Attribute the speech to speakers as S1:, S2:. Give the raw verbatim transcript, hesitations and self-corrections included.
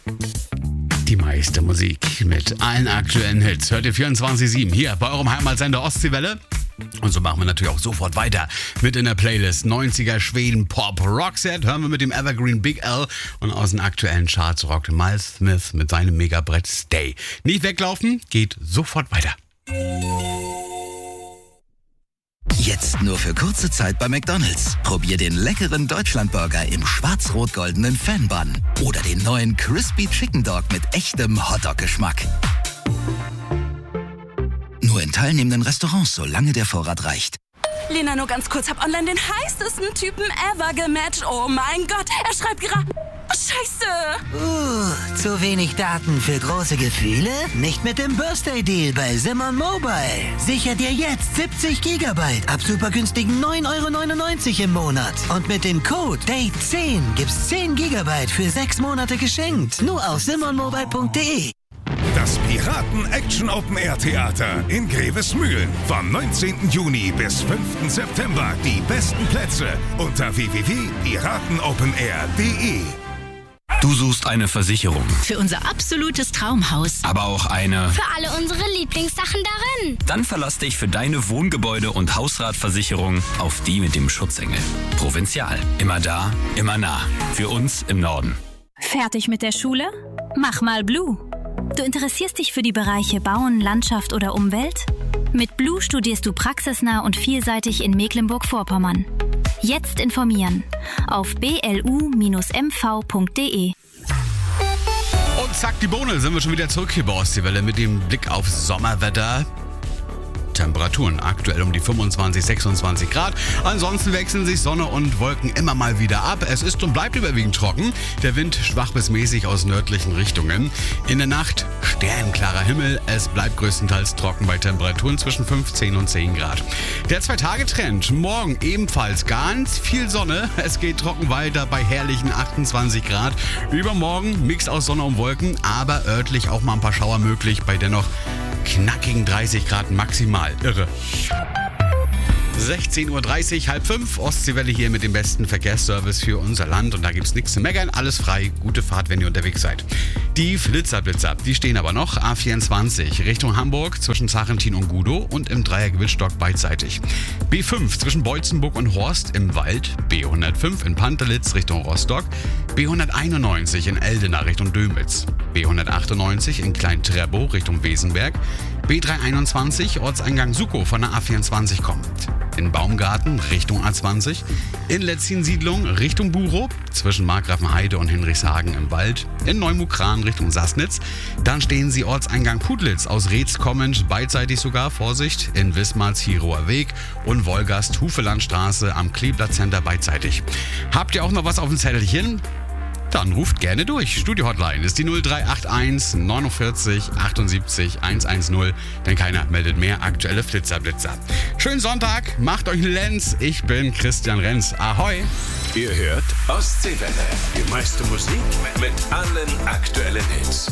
S1: Die meiste Musik mit allen aktuellen Hits hört ihr vierundzwanzig sieben hier bei eurem Heimatsender Ostseewelle. Und so machen wir natürlich auch sofort weiter mit in der Playlist neunziger Schweden Pop Rockset. Hören wir mit dem Evergreen Big L und aus den aktuellen Charts rockt Miles Smith mit seinem Megabrett Stay. Nicht weglaufen, geht sofort weiter.
S2: Jetzt nur für kurze Zeit bei McDonald's. Probier den leckeren Deutschlandburger im schwarz-rot-goldenen Fan-Bun oder den neuen Crispy Chicken Dog mit echtem Hotdog-Geschmack. Nur in teilnehmenden Restaurants, solange der Vorrat reicht.
S3: Lena, nur ganz kurz, hab online den heißesten Typen ever gematcht. Oh mein Gott, er schreibt gerade... Oh, Scheiße!
S4: Uh, zu wenig Daten für große Gefühle? Nicht mit dem Birthday-Deal bei Simon Mobile. Sicher dir jetzt siebzig Gigabyte ab super günstigen neun Euro neunundneunzig im Monat. Und mit dem Code Date zehn gibt's zehn Gigabyte für sechs Monate geschenkt. Nur auf simon mobile punkt de.
S5: Das Piraten-Action-Open-Air-Theater in Grevesmühlen. Vom neunzehnten Juni bis fünften September. Die besten Plätze unter w w w punkt piraten open air punkt de.
S6: Du suchst eine Versicherung,
S7: Für unser absolutes Traumhaus.
S6: aber auch eine...
S8: Für alle unsere Lieblingssachen darin.
S6: Dann verlass dich für deine Wohngebäude- und Hausratversicherung auf die mit dem Schutzengel. Provinzial. Immer da, immer nah. Für uns im Norden.
S9: Fertig mit der Schule? Mach mal Blue. Du interessierst dich für die Bereiche Bauen, Landschaft oder Umwelt? Mit Blue studierst du praxisnah und vielseitig in Mecklenburg-Vorpommern. Jetzt informieren auf b l u Bindestrich m v punkt de.
S1: Und zack, die Bohne, sind wir schon wieder zurück hier bei Ostseewelle mit dem Blick auf Sommerwetter. Temperaturen aktuell um die fünfundzwanzig, sechsundzwanzig Grad. Ansonsten wechseln sich Sonne und Wolken immer mal wieder ab. Es ist und bleibt überwiegend trocken. Der Wind schwach bis mäßig aus nördlichen Richtungen. In der Nacht sternklarer Himmel. Es bleibt größtenteils trocken bei Temperaturen zwischen fünfzehn und zehn Grad. Der Zwei-Tage-Trend. Morgen ebenfalls ganz viel Sonne. Es geht trocken weiter bei herrlichen achtundzwanzig Grad. Übermorgen Mix aus Sonne und Wolken, aber örtlich auch mal ein paar Schauer möglich bei dennoch knackigen dreißig Grad maximal. Irre. sechzehn Uhr dreißig, halb fünf, Ostseewelle hier mit dem besten Verkehrsservice für unser Land. Und da gibt's nichts zu meckern, alles frei, gute Fahrt, wenn ihr unterwegs seid. Die Flitzerblitzer, die stehen aber noch. A vierundzwanzig Richtung Hamburg zwischen Zachentin und Gudow und im Dreieck Wittstock beidseitig. B fünf zwischen Beutzenburg und Horst im Wald. B hundertfünf in Pantelitz Richtung Rostock. B hunderteinundneunzig in Eldena Richtung Dömitz. B hundertachtundneunzig in Klein-Treppow Richtung Wesenberg. B dreihunderteinundzwanzig Ortseingang Sukow von der A vierundzwanzig kommt. In Baumgarten Richtung A zwanzig, in Letzin-Siedlung Richtung Burow, zwischen Markgrafenheide und Hinrichshagen im Wald, in Neumukran Richtung Sassnitz. Dann stehen sie Ortseingang Putlitz aus Reetz kommend, beidseitig sogar, Vorsicht, in Wismarz Hirower Weg und Wolgast Hufelandstraße am Kleeblatt Center beidseitig. Habt ihr auch noch was auf dem Zettelchen? Dann ruft gerne durch. Studio-Hotline ist die null drei acht eins neunundvierzig achtundsiebzig hundertzehn, denn keiner meldet mehr aktuelle Flitzerblitzer. Schönen Sonntag, macht euch einen Lenz. Ich bin Christian Renz. Ahoi!
S5: Ihr hört Ostseewelle. Die meiste Musik mit allen aktuellen Hits.